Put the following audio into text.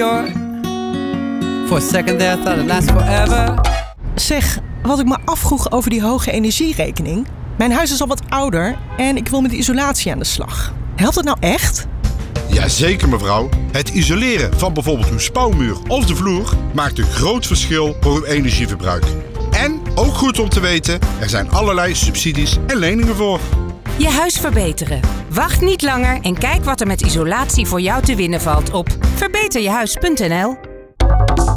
short. For a second there, thought it lasts forever. Zeg, wat ik me afvroeg over die hoge energierekening. Mijn huis is al wat ouder en ik wil met de isolatie aan de slag. Helpt dat nou echt? Jazeker mevrouw. Het isoleren van bijvoorbeeld uw spouwmuur of de vloer maakt een groot verschil voor uw energieverbruik. En, ook goed om te weten, er zijn allerlei subsidies en leningen voor. Je huis verbeteren. Wacht niet langer en kijk wat er met isolatie voor jou te winnen valt op verbeterjehuis.nl.